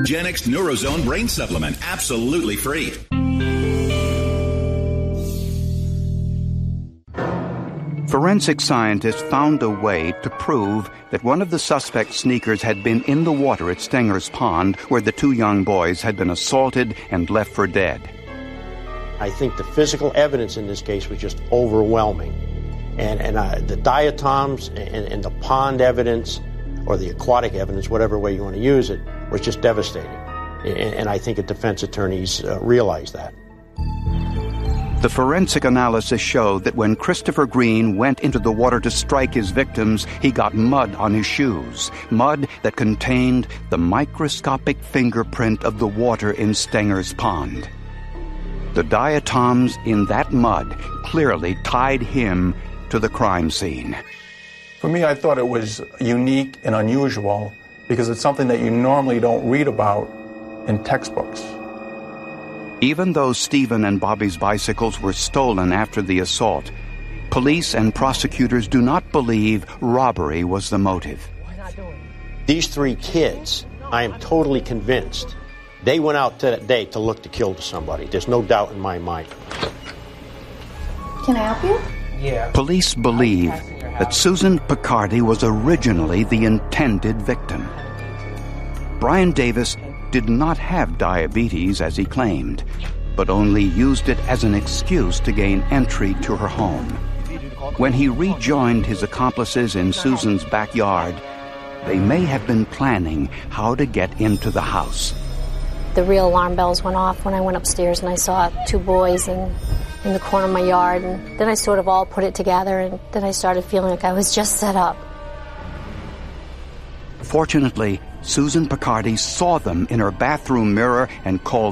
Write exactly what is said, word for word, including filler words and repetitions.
Genix Neurozone Brain Supplement, absolutely free. Forensic scientists found a way to prove that one of the suspect sneakers had been in the water at Stenger's Pond, where the two young boys had been assaulted and left for dead. I think the physical evidence in this case was just overwhelming. And, and uh, the diatoms and, and the pond evidence, or the aquatic evidence, whatever way you want to use it, was just devastating. And, and I think the defense attorneys uh, realized that. The forensic analysis showed that when Christopher Green went into the water to strike his victims, he got mud on his shoes, mud that contained the microscopic fingerprint of the water in Stenger's Pond. The diatoms in that mud clearly tied him to the crime scene. For me, I thought it was unique and unusual because it's something that you normally don't read about in textbooks. Even though Stephen and Bobby's bicycles were stolen after the assault, police and prosecutors do not believe robbery was the motive. These three kids, I am totally convinced, they went out to that day to look to kill somebody. There's no doubt in my mind. Can I help you? Yeah. Police believe that Susan Picardi was originally the intended victim. Brian Davis did not have diabetes as he claimed, but only used it as an excuse to gain entry to her home. When he rejoined his accomplices in Susan's backyard, they may have been planning how to get into the house. The real alarm bells went off when I went upstairs and I saw two boys in, in the corner of my yard, and then I sort of all put it together, and then I started feeling like I was just set up. Fortunately, Susan Picardi saw them in her bathroom mirror and called